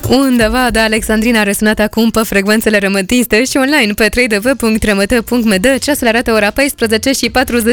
Undeva, da, Alexandrina a răsunat acum pe frecvențele rămătiste și online pe www.rmt.md. Ceasul arată ora 14 și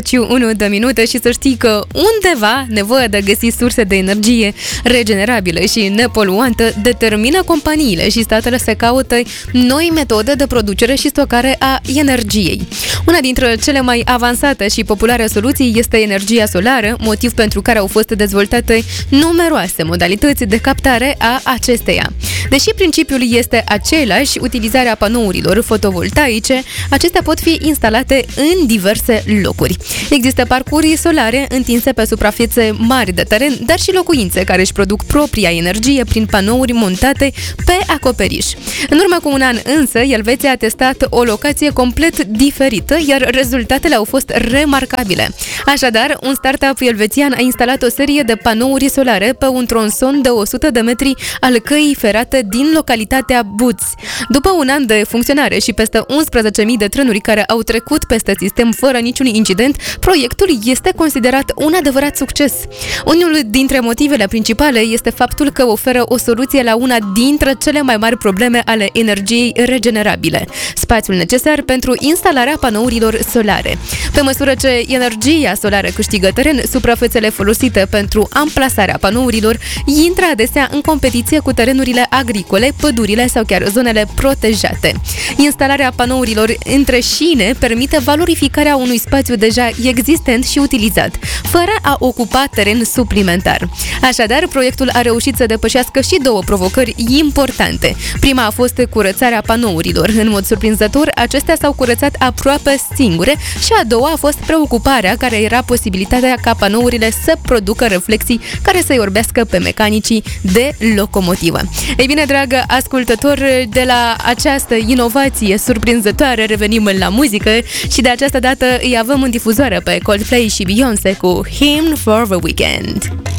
41 de minute și să știi că undeva nevoia de a găsi surse de energie regenerabilă și nepoluantă determină companiile și statele să caute noi metode de producere și stocare a energiei. Una dintre cele mai avansate și populare soluții este energia solară, motiv pentru care au fost dezvoltate numeroase modalități de captare a acesteia. Deși principiul este același, utilizarea panourilor fotovoltaice, acestea pot fi instalate în diverse locuri. Există parcuri solare întinse pe suprafețe mari de teren, dar și locuințe care își produc propria energie prin panouri montate pe acoperiș. În urmă cu un an însă, Elveția a testat o locație complet diferită, iar rezultatele au fost remarcabile. Așadar, un startup elvețian a instalat o serie de panouri solare pe un tronson de 100 de metri al căii ferate din localitatea Buț. După un an de funcționare și peste 11.000 de trenuri care au trecut peste sistem fără niciun incident, proiectul este considerat un adevărat succes. Unul dintre motivele principale este faptul că oferă o soluție la una dintre cele mai mari probleme ale energiei regenerabile: spațiul necesar pentru instalarea panourilor solare. Pe măsură ce energia solară câștigă teren, suprafețele folosite pentru amplasarea panourilor intră adesea în competiție cu terenurile agricole, pădurile sau chiar zonele protejate. Instalarea panourilor între șine permite valorificarea unui spațiu deja existent și utilizat, fără a ocupa teren suplimentar. Așadar, proiectul a reușit să depășească și două provocări importante. Prima a fost curățarea panourilor. În mod surprinzător, acestea s-au curățat aproape singure, și a doua a fost preocuparea care era posibilitatea ca panourile să producă reflexii care să-i orbească pe mecanicii de locomotivă. Ei bine, dragă ascultător, de la această inovație surprinzătoare revenim la muzică și de această dată îi avem în difuzoare pe Coldplay și Beyoncé cu Hymn for the Weekend.